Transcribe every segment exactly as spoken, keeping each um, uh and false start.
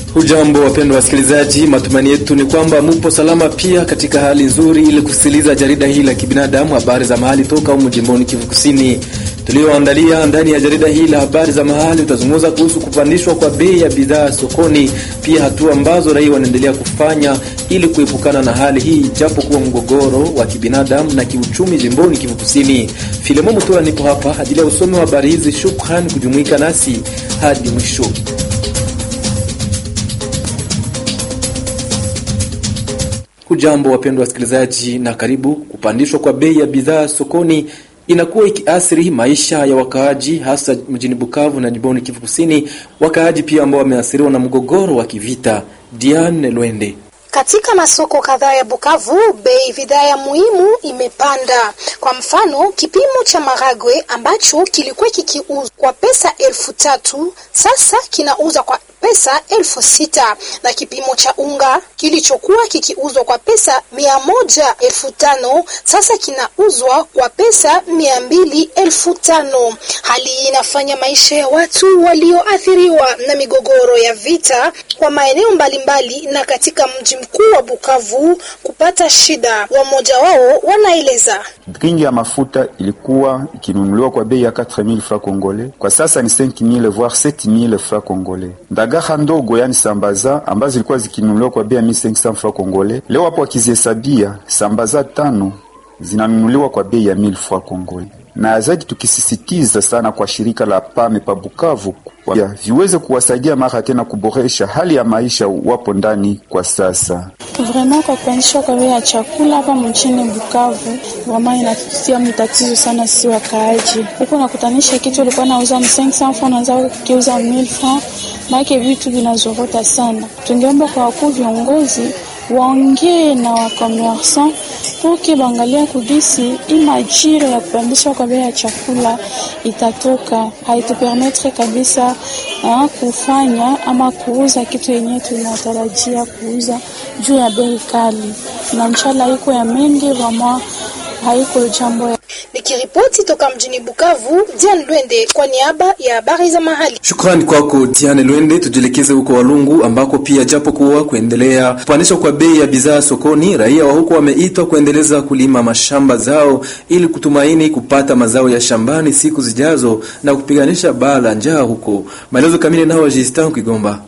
Hujambo wapendwa wasikilizaji, matumaini yetu ni kwamba mupo salama pia katika hali nzuri ili kusikiliza jarida hili la kibinadamu, habari za mahali toka humu jimboni Kivu Kusini. Tulioandalia ndani ya jarida hili la habari za mahali utazungumza kuhusu kupandishwa kwa bei ya bidhaa sokoni, pia hatua ambazo raia wanaendelea kufanya ili kuepukana na hali hii japo kuwa mgogoro wa kibinadamu na kiuchumi jimboni Kivu Kusini. Filemo Mutura nipo hapa ajili ya usomi wa habari hizi. Shukrani kujumuika nasi hadi mwisho. Hujambo wapendwa wasikilizaji na karibu. Kupandishwa kwa bei ya bidhaa sokoni inakuwa ikiathiri maisha ya wakaaji hasa mjini Bukavu na jimboni Kivu Kusini, wakaaji pia ambao wameathiriwa na mgogoro wa kivita. Diane Lwende. Katika masoko kadhaa ya Bukavu, bei bidhaa ya muhimu imepanda. Kwa mfano, kipimo cha maragwe ambacho kilikuwa kikiuzwa kwa pesa elfu tatu sasa kinauzwa kwa pesa elfu sita, na kipimo cha unga kilichokuwa kikiuzwa kwa pesa mia moja elfu tano sasa kinauzwa kwa pesa mia mbili elfu tano. Hali inafanya maisha ya watu walioathiriwa na migogoro ya vita kwa maeneo mbalimbali na katika mji mkuu wa Bukavu kupata shida. Wamoja wao wanaeleza. Kingi ya mafuta ilikuwa ikinunuliwa kwa bei ya quatre mille francs congolais, kwa sasa ni cinq mille voire sept mille francs congolais. Ndagaha ndogo yani sambaza ambazo zilikuwa zikinunuliwa kwa bei ya mille cinq cents francs congolais, leo hapo wakizihesabia sambaza tano zinanunuliwa kwa bei ya mille francs congolais. Na zaidi tukisisitiza sana kwa shirika la P A M E pa Bukavu ya viweze kuwasaidia mara tena kuboresha hali ya maisha wapo ndani kwa sasa. Vraiment kwa kupandishwa kwa bei ya chakula hapa mjini Bukavu, vraiment inatutia mtatizo sana sisi wakaaji. Huko nakutanisha kitu ulikuwa nauza ni cinq cents francs unaanza kukiuza mille francs, maana vitu vinazorota sana. Tungeomba kwa wakuu viongozi waongee na wakomersan poke bangalia kudisi imajira ya kupandishwa kwa bei ya chakula itatoka, haitupermettre kabisa ha, kufanya ama kuuza kitu yenye tunatarajia kuuza juu ya bei kali, na inshallah iko ya mengi vama haiko jambo ya... Nikiripoti toka mjini Bukavu, Diane Lwende kwa niaba ya habari za mahali. Shukrani kwako Diane Lwende. Tujelekeze huko Walungu ambako pia japo kuwa kuendelea kupandishwa kwa bei ya bidhaa sokoni, raia wa huko wameitwa kuendeleza kulima mashamba zao ili kutumaini kupata mazao ya shambani siku zijazo na kupiganisha baa la njaa huko. Maelezo kamili nao Justin Kigomba.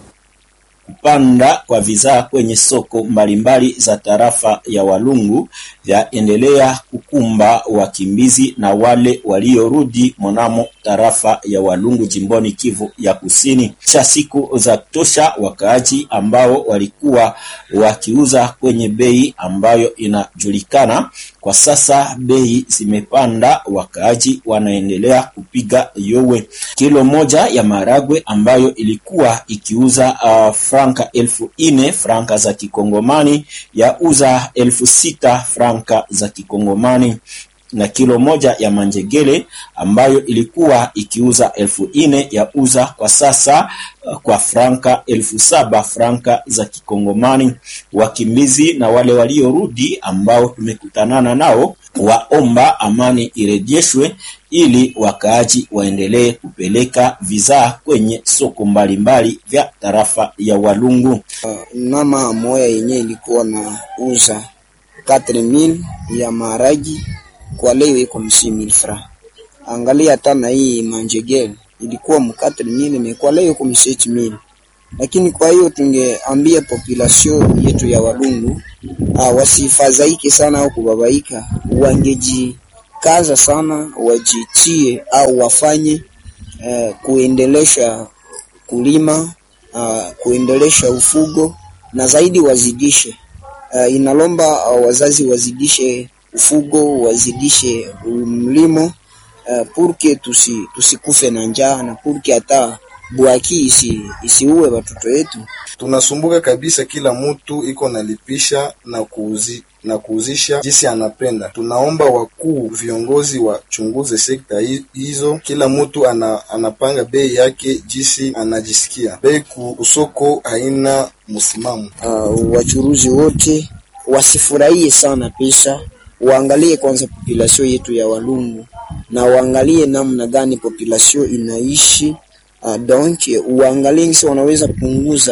Kupanda kwa bidhaa kwenye soko mbalimbali za tarafa ya Walungu yaendelea kukumba wakimbizi na wale waliorudi mnamo tarafa ya Walungu jimboni Kivu ya Kusini. Cha siku za kutosha wakaaji ambao walikuwa wakiuza kwenye bei ambayo inajulikana, kwa sasa bei zimepanda, wakaaji wanaendelea kupiga yowe. Kilo moja ya maragwe ambayo ilikuwa ikiuza uh, franka elfu ine franka za kikongomani ya uza elfu sita franka za kikongomani, na kilo moja ya manjegele ambayo ilikuwa ikiuza elfu ine ya uza kwa sasa uh, kwa franka elfu saba franka za kikongomani. Wakimbizi na wale waliorudi ambao tumekutanana nao waomba amani irejeshwe ili wakaaji waendelee kupeleka vizaa kwenye soko mbalimbali vya tarafa ya Walungu. Uh, mama moya yenye ilikuwa na uza quatre mille ya maragi kwa leo iko six mille francs. Angalia tana hii manjegele ilikuwa mu quatre mille na kwa leo iko sept mille. Lakini kwa hiyo tungeambia population yetu ya Walungu uh, wasifadhaike sana au kubabaika, wangeji kaza sana, wajitie au wafanye uh, kuendelesha kulima, uh, kuendelesha ufugo na zaidi wazidishe. Uh, inalomba uh, wazazi wazidishe ufugo, wazidishe mlimo uh, purke tusi tusikufe na njaa na purke hata buaki isi isiue watoto wetu. Tunasumbuka kabisa, kila mtu iko nalipisha na kuuzi na kuuzisha jinsi anapenda. Tunaomba wakuu viongozi wachunguze sekta hizo, kila mtu ana, anapanga bei yake jinsi anajisikia. Bei kusoko haina msimamo. Uh, wachuruzi wote wasifurahie sana pesa, waangalie kwanza population yetu ya Walungu na waangalie namna gani population inaishi. Uh, donc uangalie ngisi wanaweza punguza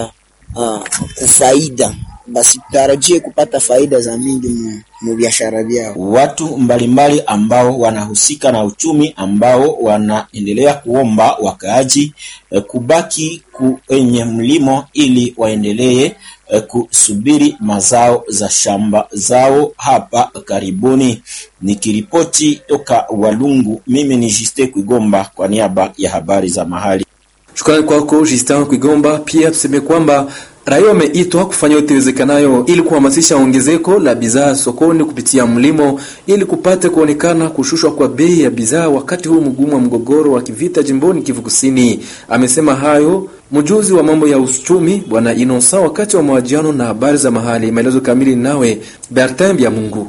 uh, kufaida, basi tarajie kupata faida za mingi mu, mu biashara vyao. Watu mbalimbali ambao wanahusika na uchumi ambao wanaendelea kuomba wakaaji eh, kubaki kwenye mlimo ili waendelee eh, kusubiri mazao za shamba zao hapa karibuni. Nikiripoti toka Walungu, mimi ni Justin Kwigomba kwa niaba ya habari za mahali. Shukrani kwako Justin Kwigomba. Pia tuseme kwamba raia wameitwa kufanya yote iwezekanayo ili kuhamasisha ongezeko la bidhaa sokoni kupitia mlimo ili kupate kuonekana kushushwa kwa bei ya bidhaa wakati huu mgumu wa mgogoro wa kivita jimboni Kivu Kusini. Amesema hayo mjuzi wa mambo ya uchumi Bwana Inosa wakati wa mahojiano na habari za mahali. Maelezo kamili nawe Bertin Byamungu.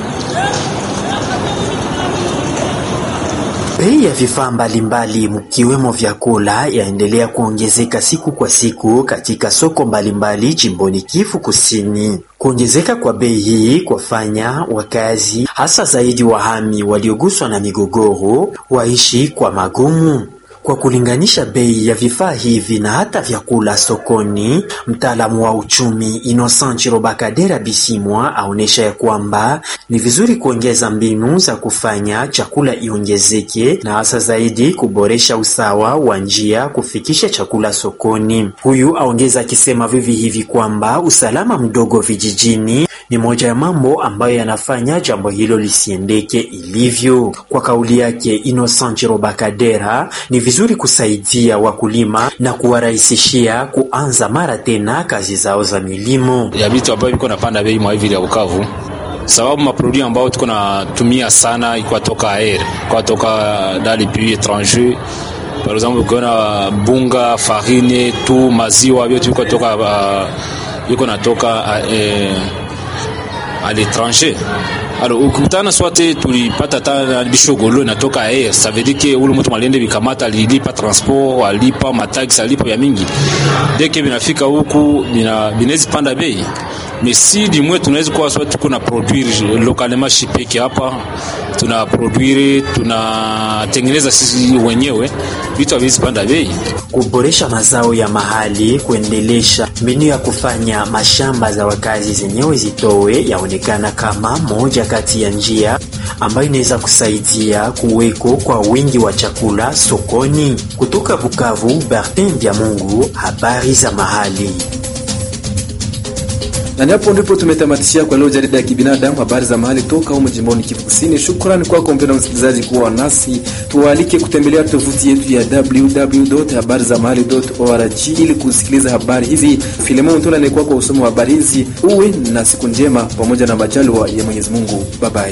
Bei ya vifaa mbalimbali mkiwemo vyakula yaendelea kuongezeka siku kwa siku katika soko mbalimbali jimboni Kivu Kusini. Kuongezeka kwa bei hii kwafanya wakazi hasa zaidi wahami walioguswa na migogoro waishi kwa magumu. Kwa kulinganisha bei ya vifaa hivi na hata vyakula sokoni, mtaalamu wa uchumi Innocent Chirobakadera Bisimwa aonesha ya kwamba ni vizuri kuongeza mbinu za kufanya chakula iongezeke na hasa zaidi kuboresha usawa wa njia kufikisha chakula sokoni. Huyu aongeza akisema vivi hivi kwamba usalama mdogo vijijini ni moja ya mambo ambayo yanafanya jambo hilo lisiendeke ilivyo. Kwa kauli yake Innocent Chirobakadera, ni vizuri kusaidia wakulima na kuwarahisishia kuanza mara tena kazi zao za milimo. Ya vitu ambavyo viko napanda bei mwa hivi ya Bukavu, sababu maproduit ambao tuko natumia sana iko toka air, kwa toka dans les pays étrangers. Par exemple, kuna bunga, farine, tu maziwa vyote viko toka uh, iko natoka eh, à l'étranger. Alors ukutana swate tulipata ta bishogolo inatoka air, ça veut dire que ule mtu malende bikamata alilipa transport, alipa matax, alipa ya mingi. Dès que binafika huku bina binezi panda bei. Mais si du moins tunaweza kwa swate kuna produire localement shipeke hapa, tuna produire, tunatengeneza sisi wenyewe, vitu haviwezi panda bei. Kuboresha mazao ya mahali, kuendelesha mbinu ya kufanya mashamba za wakazi zenyewe zitowe yaonekana kama moja kati ya njia ambayo inaweza kusaidia kuweko kwa wingi wa chakula sokoni. Kutoka Bukavu, Bertin Byamungu, habari za mahali. Na hapo ndipo tumetamatishia kwa leo jarida ya kibinadamu habari za mahali toka huko jimboni Kivu Kusini. Shukrani kwako mpendwa msikilizaji kuwa nasi. Tuwaalike kutembelea tovuti yetu ya w w w dot habari za mahali dot org ili kusikiliza habari hizi. Filemon Tuna ni kwako usomo wa habari hizi. Uwe na siku njema pamoja na majaliwa ya Mwenyezi Mungu. Bye bye.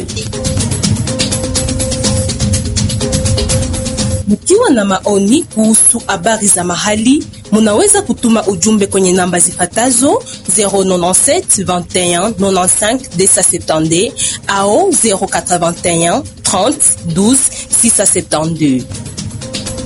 Mkiwa na maoni kuhusu habari za mahali, munaweza kutuma ujumbe kwenye namba zifatazo zero nine sept vingt et un quatre-vingt-quinze deux cent soixante-dix au zero quatre vingt et un trente douze six cent soixante-douze.